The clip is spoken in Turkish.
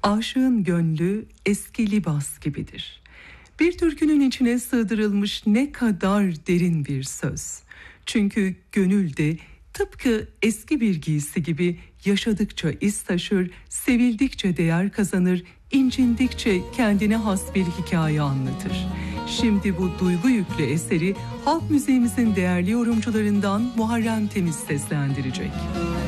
Aşığın gönlü eski libas gibidir. Bir türkünün içine sığdırılmış ne kadar derin bir söz. Çünkü gönül de tıpkı eski bir giysi gibi yaşadıkça iz taşır, sevildikçe değer kazanır, incindikçe kendine has bir hikaye anlatır. Şimdi bu duygu yüklü eseri halk müziğimizin değerli yorumcularından Muharrem Temiz seslendirecek.